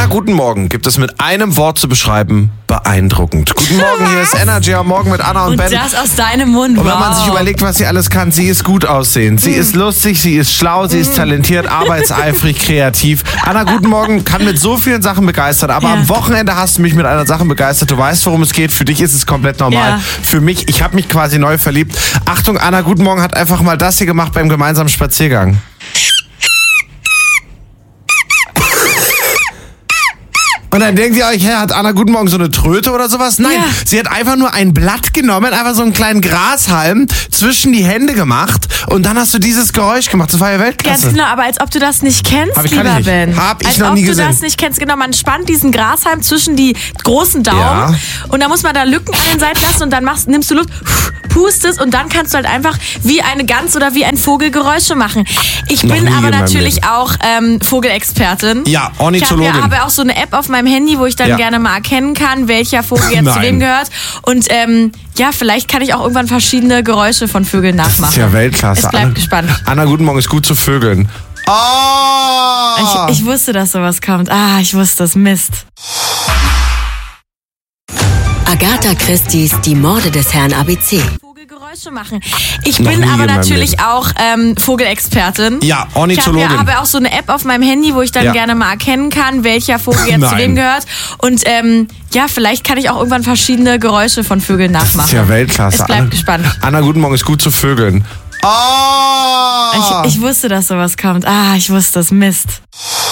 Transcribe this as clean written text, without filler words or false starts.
guten Morgen gibt es mit einem Wort zu beschreiben: beeindruckend. Guten Morgen, hier ist Energy am Morgen mit Anna und Ben. Und das aus deinem Mund, Und wenn man sich überlegt, was sie alles kann, sie ist gut aussehend, sie ist lustig, sie ist schlau, sie ist talentiert, arbeitseifrig, kreativ. Anna, guten Morgen, kann mit so vielen Sachen begeistern, aber am Wochenende hast du mich mit einer Sache begeistert. Du weißt, worum es geht. Für dich ist es komplett normal. Ja. Für mich, ich habe mich quasi neu verliebt. Achtung, Anna, guten Morgen, hat einfach mal das hier gemacht beim gemeinsamen Spaziergang. Und dann denkt ihr euch, hat Anna guten Morgen so eine Tröte oder sowas? Nein, sie hat einfach nur ein Blatt genommen, einfach so einen kleinen Grashalm zwischen die Hände gemacht und dann hast du dieses Geräusch gemacht. Das war ja Weltklasse. Ganz genau, aber als ob du das nicht kennst, lieber Ben. Hab ich als noch nie gesehen. Als ob du das nicht kennst. Genau, man spannt diesen Grashalm zwischen die großen Daumen und dann muss man da Lücken an den Seiten lassen und dann nimmst du Luft, pustest und dann kannst du halt einfach wie eine Gans oder wie ein Vogel Geräusche machen. Ich bin aber natürlich auch Vogelexpertin. Ja, Ornithologin. Ich habe auch so eine App auf meinem Handy, wo ich dann gerne mal erkennen kann, welcher Vogel jetzt zu wem gehört. Und vielleicht kann ich auch irgendwann verschiedene Geräusche von Vögeln nachmachen. Das ist ja Weltklasse. Ich bleib gespannt. Anna, guten Morgen, ist gut zu vögeln. Oh! Ich wusste, dass sowas kommt. Ich wusste es. Mist. Agatha Christie's Die Morde des Herrn ABC. Geräusche machen. Ich bin aber natürlich auch Vogelexpertin. Ja, Ornithologin. Ich habe auch so eine App auf meinem Handy, wo ich dann gerne mal erkennen kann, welcher Vogel jetzt zu wem gehört. Und vielleicht kann ich auch irgendwann verschiedene Geräusche von Vögeln nachmachen. Das ist ja Weltklasse. Ich bleib gespannt. Anna, guten Morgen, ist gut zu vögeln. Oh! Ich wusste, dass sowas kommt. Ich wusste es. Mist.